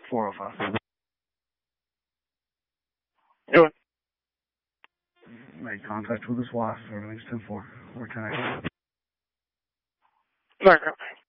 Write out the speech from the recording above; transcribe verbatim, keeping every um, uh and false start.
four oh five. Doing. Made contact with his wife. Everything's ten four. We're connected. Sorry.